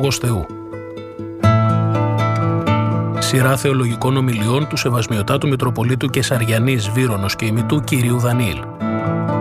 Λόγος Θεού. Σειρά θεολογικών ομιλιών του Σεβασμιωτάτου Μητροπολίτου Κεσαριανής Βύρονος και ημιτού κυρίου Δανιήλ.